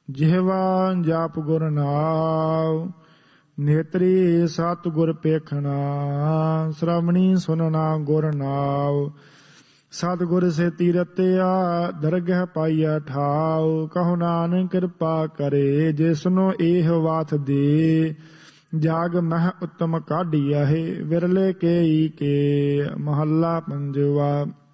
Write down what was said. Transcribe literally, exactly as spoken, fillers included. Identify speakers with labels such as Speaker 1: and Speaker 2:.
Speaker 1: ਜਿਹਵਾ ਜਾਪ ਗੁਰ ਨਾਮ, ਨੇਤਰੀ ਸਤ ਗੁਰ ਪੇਖਣਾ, ਸ਼੍ਰਵਣੀ ਸੁਨਣਾ ਗੁਰ ਨਾਮ। ਸਤਿਗੁਰ ਸੇਤੀ ਰਤਿਆ, ਦਰਗਹਿ ਪਾਈਆ ਠਾਉ, ਕਹੋ ਨਾਨਕ ਕਿਰਪਾ ਕਰੇ, ਜਿਸਨੂੰ ਇਹ ਵਾਤ ਦੇ। ਜਾਗ ਮਹਿ ਉੱਤਮ ਕਾਢੀਆ ਹੈ, ਵਿਰਲੇ ਕੇਈ ਕੇ, ਮਹੱਲਾ ਪੰਜਵਾ।